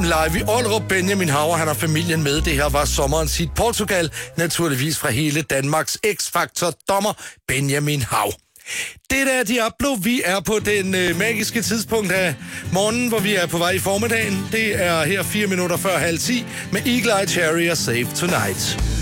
live i Aalrup. Benjamin Hav, han har familien med. Det her var sommerens hit Portugal. Naturligvis fra hele Danmarks X-Factor-dommer Benjamin Hav. Det der Diablo, vi er på den magiske tidspunkt af morgenen, hvor vi er på vej i formiddagen. Det er her 4 minutter før 9:30 med Eagle Eye Cherry og Save Tonight.